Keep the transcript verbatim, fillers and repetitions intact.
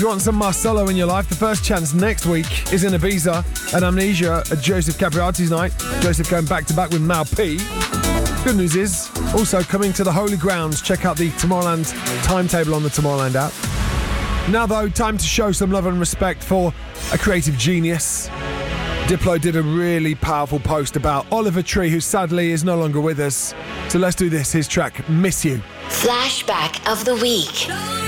If you want some Marcelo in your life, the first chance next week is in Ibiza at Amnesia at Joseph Capriati's night. Joseph going back-to-back with Mal P. Good news is, also coming to the Holy Grounds. Check out the Tomorrowland timetable on the Tomorrowland app. Now, though, time to show some love and respect for a creative genius. Diplo did a really powerful post about Oliver Tree, who sadly is no longer with us. So let's do this, his track, Miss You. Flashback of the week.